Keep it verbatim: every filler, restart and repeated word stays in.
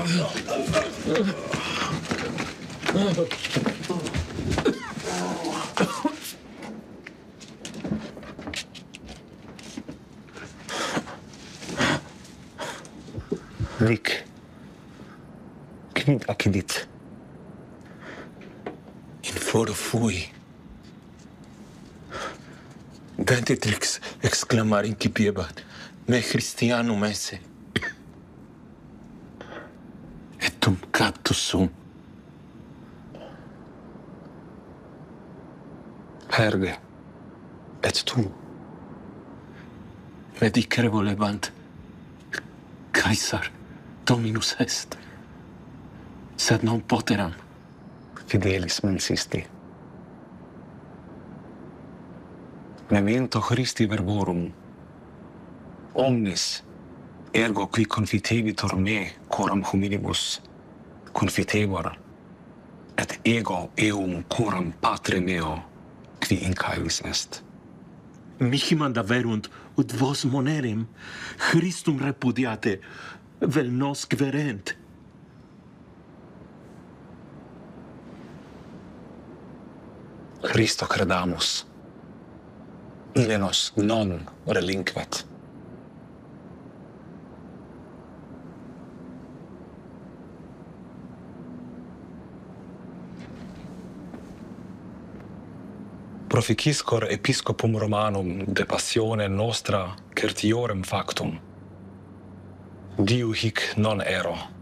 Rick, knit akidit. In foro fui. Dantetrix exclamar in kipiebat, me Christianum esse. Et tum captus sum. Herge, et tu? Medicere volebant. Caesar dominus est. Sed non poteram. Fidelis mensisti. Memento Christi verborum. Omnis, ergo qui confitebitur me coram hominibus, confitebor, et ego eum coram patre meo, qui in caelis est. Mihi manda verunt, ut vos monerim, Christum repudiate, vel nos querent. Christo credamus. Ille nos non relinquet. Proficiscor episcopum Romanum de passione nostra certiorem factum. Diu hic non ero.